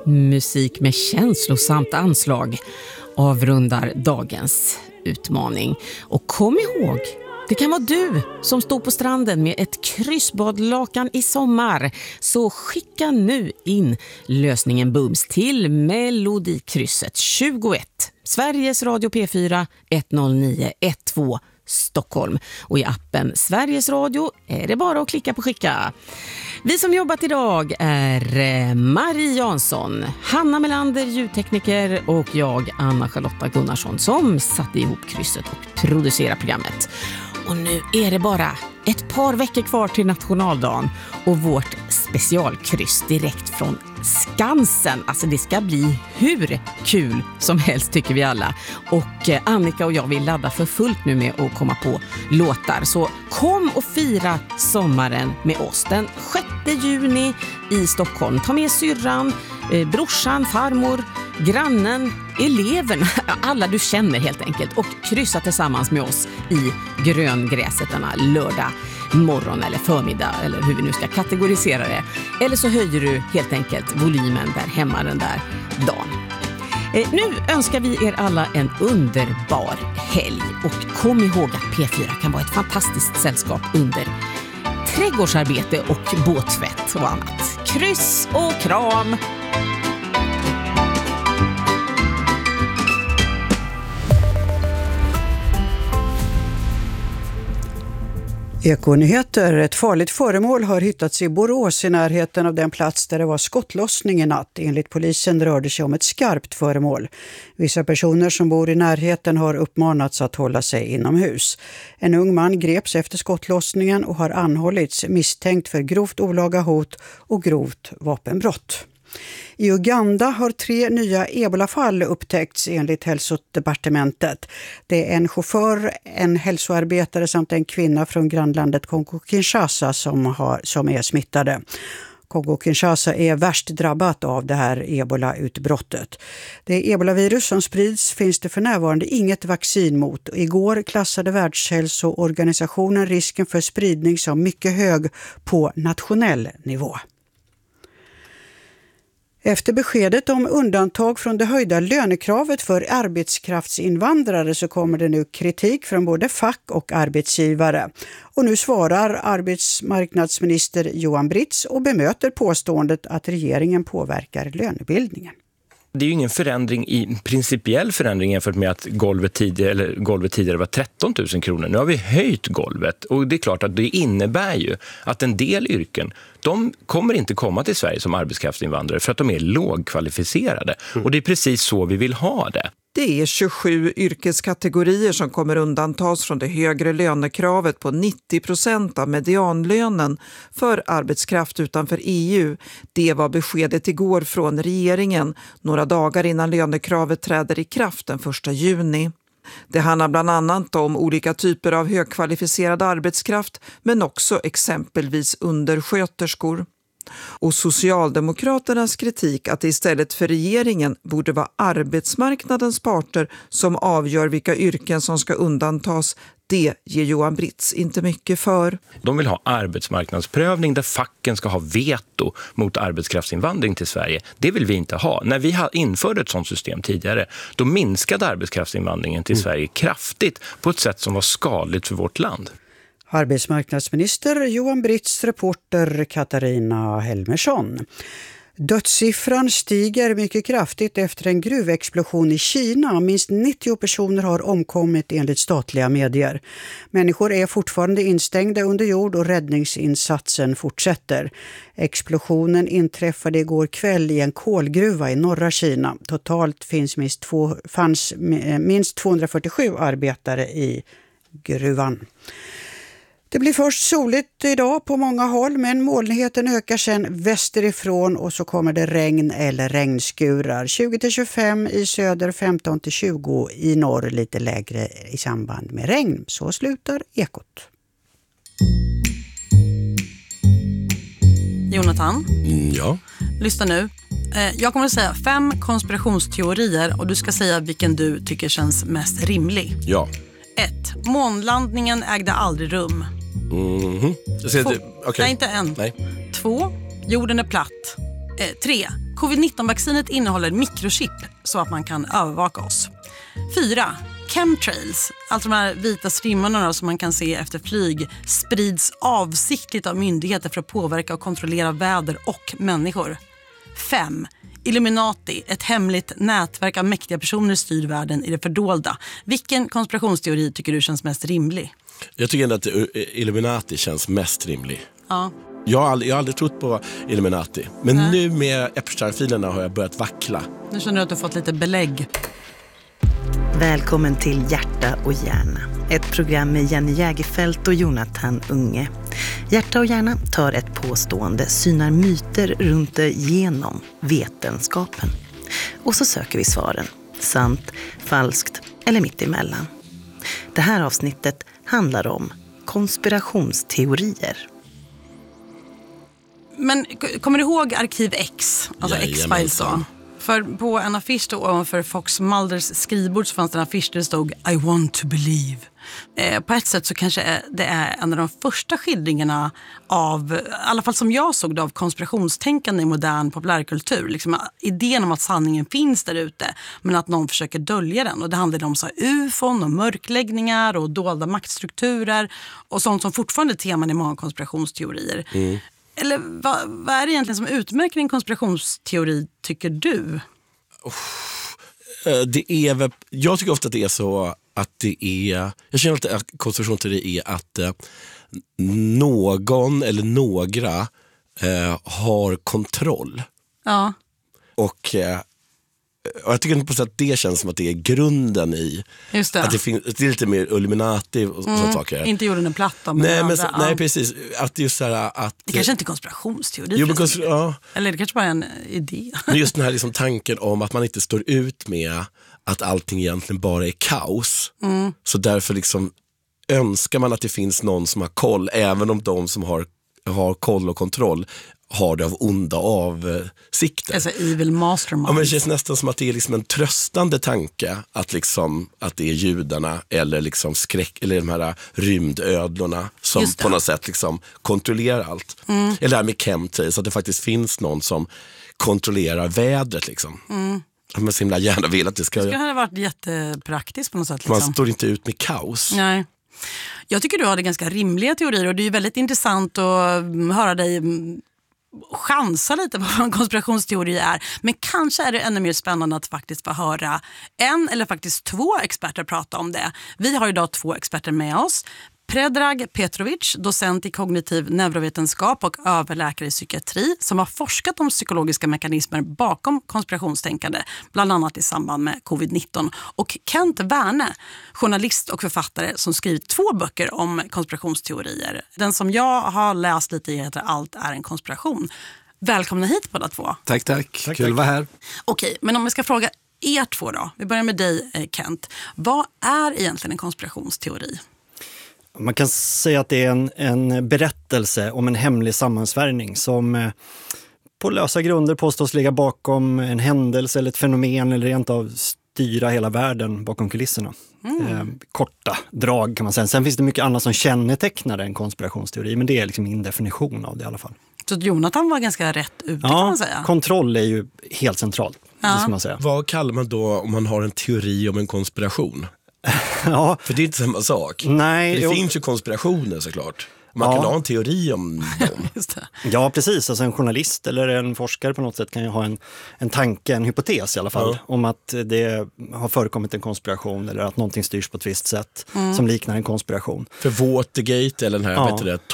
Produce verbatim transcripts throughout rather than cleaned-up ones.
Musik med känslosamt anslag avrundar dagens utmaning. Och kom ihåg, det kan vara du som står på stranden med ett kryssbadlakan i sommar. Så skicka nu in lösningen bums till Melodikrysset tjugoett. Sveriges Radio P fyra ett noll nio ett två Stockholm. Och i appen Sveriges Radio är det bara att klicka på skicka. Vi som jobbat idag är Marie Jansson, Hanna Melander, ljudtekniker, och jag, Anna-Charlotta Gunnarsson, som satte ihop krysset och producerade programmet. Och nu är det bara ett par veckor kvar till nationaldagen och vårt specialkryss direkt från Skansen. Alltså det ska bli hur kul som helst, tycker vi alla. Och Annika och jag vill ladda för fullt nu med att komma på låtar. Så kom och fira sommaren med oss den sjätte juni i Stockholm. Ta med syrran, eh, brorsan, farmor, grannen, eleverna, alla du känner helt enkelt, och kryssa tillsammans med oss i gröngräset denna lördag morgon eller förmiddag, eller hur vi nu ska kategorisera det. Eller så höjer du helt enkelt volymen där hemma den där dagen. Eh, nu önskar vi er alla en underbar helg, och kom ihåg att P fyra kan vara ett fantastiskt sällskap under trädgårdsarbete och båttvätt och annat. Kryss och kram! Ekonyheter. Ett farligt föremål har hittats i Borås i närheten av den plats där det var skottlossning i natt. Enligt polisen rörde det sig om ett skarpt föremål. Vissa personer som bor i närheten har uppmanats att hålla sig inomhus. En ung man greps efter skottlossningen och har anhållits misstänkt för grovt olaga hot och grovt vapenbrott. I Uganda har tre nya ebolafall upptäckts enligt hälsodepartementet. Det är en chaufför, en hälsoarbetare samt en kvinna från grannlandet Kongo-Kinshasa som, har, som är smittade. Kongo-Kinshasa är värst drabbat av det här ebola-utbrottet. Det ebolavirus som sprids finns det för närvarande inget vaccin mot. Igår klassade Världshälsoorganisationen risken för spridning som mycket hög på nationell nivå. Efter beskedet om undantag från det höjda lönekravet för arbetskraftsinvandrare så kommer det nu kritik från både fack och arbetsgivare. Och nu svarar arbetsmarknadsminister Johan Britz och bemöter påståendet att regeringen påverkar lönebildningen. Det är ju ingen förändring i principiell förändring jämfört med att golvet tidigare, eller golvet tidigare var tretton tusen kronor. Nu har vi höjt golvet, och det är klart att det innebär ju att en del yrken, de kommer inte komma till Sverige som arbetskraftsinvandrare för att de är lågkvalificerade. Mm. Och det är precis så vi vill ha det. Det är tjugosju yrkeskategorier som kommer undantas från det högre lönekravet på nittio procent av medianlönen för arbetskraft utanför E U. Det var beskedet igår från regeringen, några dagar innan lönekravet träder i kraft den första juni. Det handlar bland annat om olika typer av högkvalificerad arbetskraft, men också exempelvis undersköterskor. Och Socialdemokraternas kritik att det istället för regeringen borde vara arbetsmarknadens parter som avgör vilka yrken som ska undantas, det ger Johan Britz inte mycket för. De vill ha arbetsmarknadsprövning där facken ska ha veto mot arbetskraftsinvandring till Sverige. Det vill vi inte ha. När vi införde ett sådant system tidigare, då minskade arbetskraftsinvandringen till mm. Sverige kraftigt på ett sätt som var skadligt för vårt land. Arbetsmarknadsminister Johan Britz, reporter Katarina Helmersson. Dödssiffran stiger mycket kraftigt efter en gruvexplosion i Kina. Minst nittio personer har omkommit enligt statliga medier. Människor är fortfarande instängda under jord och räddningsinsatsen fortsätter. Explosionen inträffade igår kväll i en kolgruva i norra Kina. Totalt finns minst, två, fanns minst tvåhundrafyrtiosju arbetare i gruvan. Det blir först soligt idag på många håll, men molnigheten ökar sen västerifrån och så kommer det regn eller regnskurar. tjugo till tjugofem i söder, femton till tjugo i norr, lite lägre i samband med regn. Så slutar Ekot. Jonathan? Ja? Lyssna nu. Jag kommer att säga fem konspirationsteorier och du ska säga vilken du tycker känns mest rimlig. Ja. ett. Månlandningen ägde aldrig rum. Mhm. Jag säger Två, det. Okay. Nej, inte en. Nej. Två. Jorden är platt. Eh, tre. covid nitton-vaccinet innehåller mikrochip så att man kan övervaka oss. Fyra. Chemtrails, alltså de här vita strimmorna som man kan se efter flyg, sprids avsiktligt av myndigheter för att påverka och kontrollera väder och människor. Fem. Illuminati, ett hemligt nätverk av mäktiga personer styr världen i det fördolda. Vilken konspirationsteori tycker du känns mest rimlig? Jag tycker ändå att Illuminati känns mest rimlig. Ja. Jag har aldrig, jag har aldrig trott på Illuminati. Men Nej. nu med Epstein-filerna har jag börjat vackla. Nu känner du att du har fått lite belägg. Välkommen till Hjärta och hjärna. Ett program med Jenny Jägerfelt och Jonathan Unge. Hjärta och hjärna tar ett påstående, synar myter runt det genom vetenskapen. Och så söker vi svaren. Sant, falskt eller mitt emellan. Det här avsnittet handlar om konspirationsteorier. Men kommer du ihåg Arkiv X? Alltså X-Files då? För på en affisch då ovanför Fox Mulders skrivbord så fanns det en affisch där det stod I want to believe. Eh, på ett sätt så kanske det är en av de första skildringarna av, i alla fall som jag såg det, av konspirationstänkande i modern populärkultur. Liksom, idén om att sanningen finns där ute men att någon försöker dölja den. Och det handlade om så här, U F O n och mörkläggningar och dolda maktstrukturer och sånt som fortfarande är teman i många konspirationsteorier. Mm. Eller vad, vad är det egentligen som utmärker en konspirationsteori, tycker du? Det är väl, jag tycker ofta att det är så att det är... Jag känner att konspirationsteori är att eh, någon eller några eh, har kontroll. Ja. Och... Eh, Och jag tycker på så att det känns som att det är grunden i Just det. Att det, finns, det är lite mer Illuminati och mm, sådana saker. Inte jorden en platta. Nej, men andra, så, ja. nej, precis. Att just så här, att, det kanske inte är konspirationsteori. Jo, men konspir- ja. Eller det kanske bara är en idé. Men just den här liksom tanken om att man inte står ut med att allting egentligen bara är kaos. Mm. Så därför liksom önskar man att det finns någon som har koll, även om de som har, har koll och kontroll har det av onda avsikter. Alltså evil mastermind. Ja, men det känns nästan som att det är liksom en tröstande tanke att, liksom, att det är judarna eller liksom skräck eller de här rymdödlorna som på något sätt liksom kontrollerar allt. Mm. Eller det här med chemtrails, att det faktiskt finns någon som kontrollerar vädret liksom. Mm. Man så himla gärna vill att det ska... Det skulle ha varit jättepraktiskt på något sätt. Liksom. Man står inte ut med kaos. Nej. Jag tycker du har det ganska rimliga teorier och det är väldigt intressant att höra dig chansa lite på vad en konspirationsteori är. Men kanske är det ännu mer spännande att faktiskt få höra en eller faktiskt två experter prata om det. Vi har idag två experter med oss. Predrag Petrovic, docent i kognitiv neurovetenskap och överläkare i psykiatri som har forskat om psykologiska mekanismer bakom konspirationstänkande, bland annat i samband med covid nitton. Och Kent Werne, journalist och författare som skrivit två böcker om konspirationsteorier. Den som jag har läst lite i heter Allt är en konspiration. Välkomna hit båda två. Tack, tack. tack Kul att vara här. Okej, men om vi ska fråga er två då. Vi börjar med dig, Kent. Vad är egentligen en konspirationsteori? Man kan säga att det är en, en berättelse om en hemlig sammansvärjning som eh, på lösa grunder påstås ligga bakom en händelse eller ett fenomen eller rent av styra hela världen bakom kulisserna. Mm. Eh, korta drag kan man säga. Sen finns det mycket annat som kännetecknar en konspirationsteori, men det är liksom min definition av det i alla fall. Så Jonathan var ganska rätt ute ja, kan man säga. Kontroll är ju helt centralt. Ja. Det ska man säga. Vad kallar man då om man har en teori om en konspiration? Ja. För det är inte samma sak. Nej, För det jo. finns ju konspirationer såklart. Man ja. kan ha en teori om dem. Just det. Ja, precis. Alltså en journalist eller en forskare på något sätt kan ju ha en, en tanke, en hypotes i alla fall, ja. om att det har förekommit en konspiration eller att någonting styrs på ett visst sätt mm. som liknar en konspiration. För Watergate eller den här, ja. vet du det,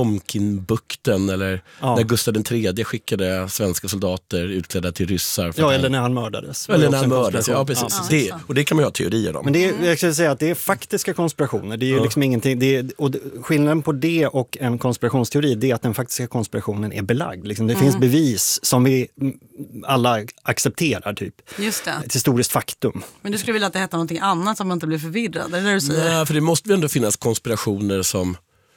Tomkinbukten eller ja. när Gustav den tredje skickade svenska soldater utklädda till ryssar. Ja, eller när han mördades. Eller när han mördades, ja precis. Ja. Det, och det kan man ju ha teorier om. Men det är, jag skulle säga att det är faktiska konspirationer. Det är ju ja. liksom ingenting, det är, och skillnaden på det och en konspirationsteori, det är att den faktiska konspirationen är belagd. Liksom det mm. finns bevis som vi alla accepterar typ. Just det. Ett historiskt faktum. Men du skulle vilja att det hette någonting annat så man inte blir förvirrad, är det det du säger? Nej, för det måste ju ändå finnas konspirationer som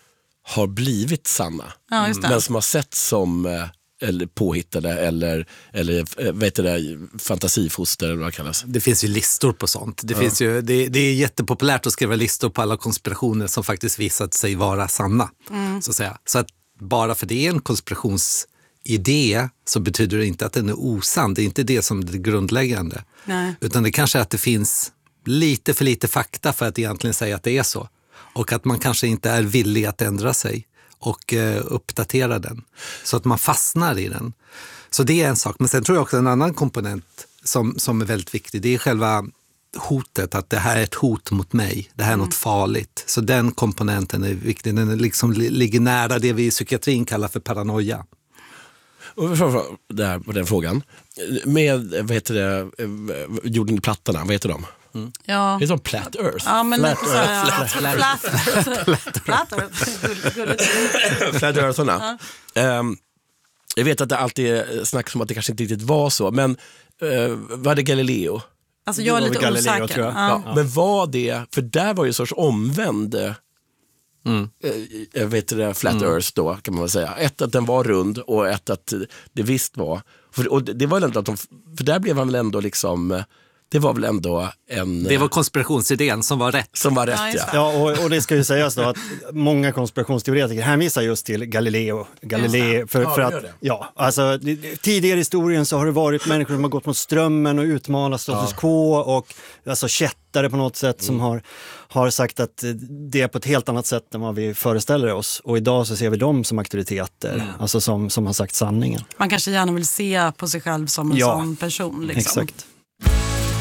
har blivit sanna. Ja, just det. Men som har sett som eller påhittade eller, eller vet du det, fantasifoster eller vad det kallas. Det finns ju listor på sånt. Det, ja. finns ju, det, det är jättepopulärt att skriva listor på alla konspirationer som faktiskt visat sig vara sanna. Mm. Så att säga. Så att bara för det är en konspirationsteori idé så betyder det inte att den är osann. Det är inte det som är det grundläggande. Nej. Utan det kanske är att det finns lite för lite fakta för att egentligen säga att det är så. Och att man kanske inte är villig att ändra sig och eh, uppdatera den. Så att man fastnar i den. Så det är en sak. Men sen tror jag också en annan komponent som, som är väldigt viktig. Det är själva hotet, att det här är ett hot mot mig. Det här är mm. något farligt. Så den komponenten är viktig. Den är liksom, ligger nära det vi i psykiatrin kallar för paranoia. Och där på den frågan. Med, vad heter det, jorden i plattorna, vad heter de? Mm. Ja. Det är som Flat Earth. Ja, men Flat så, Earth. Ja. Flat Earth. Flat Earth. Flat Eartharna. Ja. Um, jag vet att det alltid snackas om att det kanske inte riktigt var så, men uh, var det Galileo? Alltså jag är lite Galileo, osäker. tror jag. Ja. Ja. Men var det, för där var ju en sorts omvänd Mm. jag vet det, Flat mm. Earth då kan man väl säga. Ett att den var rund och ett att det visst var. För, och det var ändå att de, för där blev han väl ändå liksom, det var väl ändå en... Det var konspirationsidén som var rätt. Som var rätt, ja. Ja, ja och, och det ska ju sägas då att många konspirationsteoretiker hänvisar just till Galileo. Galileo för, ja, för att, ja, alltså tidigare i historien så har det varit människor som har gått mot strömmen och utmanat status ja. quo och alltså kättare på något sätt mm. som har, har sagt att det är på ett helt annat sätt än vad vi föreställer oss. Och idag så ser vi dem som auktoriteter, mm. alltså som, som har sagt sanningen. Man kanske gärna vill se på sig själv som en ja, sån person. Liksom. Exakt.